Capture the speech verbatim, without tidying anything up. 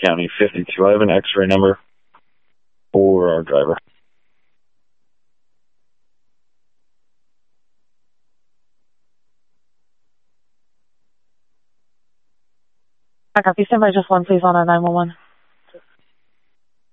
County fifty-two. I have an X-ray number for our driver. I copy. Stand by just one, please, on our nine one one.